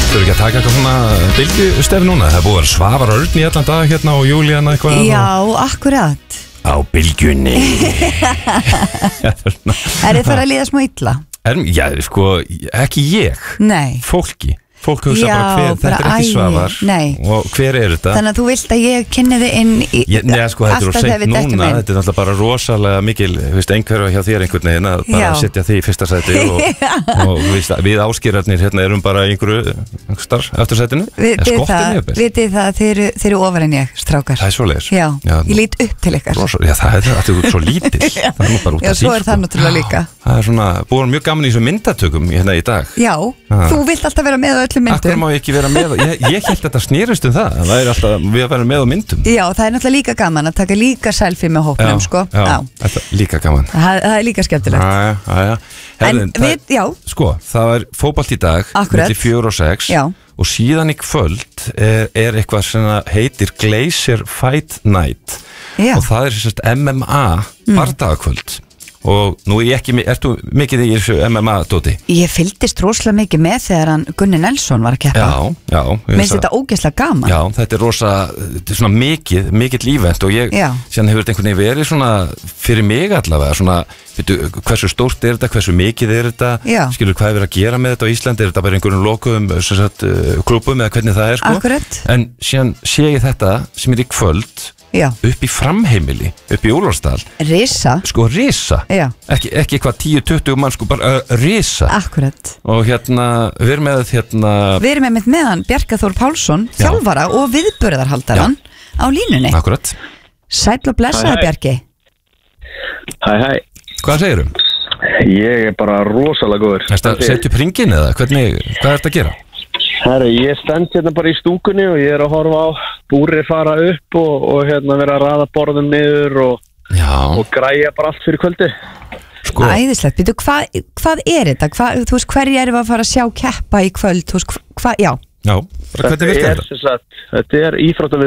Þú ekki að taka eitthvað svona bylgjustef núna? Það er búið að vera Svavar Örn í allan dag hérna og Júlíana eitthvað. Já, akkurat. Á bylgjunni. Er þið farið að líða smá illa? Já, sko, ekki ég. Nei. Fólk hugsa bara þetta er ekki Svavar. Nei. Og hver er þetta? Þannig að þú vilt að ég kynni þið inn í Nei, sko, þetta er of seint núna. Þetta er náttúrulega bara rosalega mikil, einhverfa hjá þér einhvern veginn að bara setja því í fyrsta sæti og við áskýrarnir hérna erum bara í einhverju starf eftir sætinu. Vitið það að þið eru ofar en ég, strákar. Það er svoleiðis. Já, ég lít upp til ykkar. Já, það er svo lítill. Það er nú bara út af því. Já, svo er það náttúrulega líka. Það er svona, búin mjög gaman í þessu myndatökum hérna í dag. Já, þú vilt alltaf vera með á öllum myndum. Akkur má ég ekki vera með, ég held þetta snerist það. Það er alltaf, við að vera með á myndum. Já, það er náttúrulega líka gaman að taka líka selfie með hópnum, sko. Já, þetta er líka gaman. Það er líka skemmtilegt. Já. Sko, það er fótbolti í dag, milli 4 og 6. Já. Og síðan í kvöld er eitthvað sem heitir Glacier Fight Night. Já. Og það er sérst MMA bardagakvöld. Og nú ertu mikið í þessu MMA-dóti? Ég fylgdist rosalega mikið með þegar hann Gunni Nelson var að keppa. Já. Minnst þetta ógeðslega gaman? Já, þetta er svona mikill ívent og síðan hefur þetta einhvern veginn verið svona fyrir mig allavega, svona, hversu stórt er þetta, hversu mikið er þetta, skilur hvað er verið að gera með þetta á Íslandi, er þetta bara einhverjum lokuðum klúbum eða hvernig það er, sko? Akkurat. En síðan sé ég þetta sem er í kvöld, upp í Framheimili, upp í Úlfarsdal. Risa? Sko risa, ekki eitthvað 10-20 mann, sko bara risa. Akkurat. Og hérna, við erum með hann Bjarka Þór Pálsson, þjálfara og viðburðarhaldaran á línunni. Akkurat. Sæll og blessaði Bjarki. Hæ. Hvað segirum? Ég er bara rosalega góður. Settu upp hringinn eða? Hvað er þetta að gera? Herri, ég stend hérna bara í stúkunni og ég er að horfa á búri fara upp og hérna vera að raða borðum niður og græja bara allt fyrir kvöldi. Sko. Æðislegt, býtu, hvað er þetta? Þú veist, hverju erum við að fara að sjá keppa í kvöld? Þú veist, Já, hvernig virkar þetta? Þetta er íþróttavið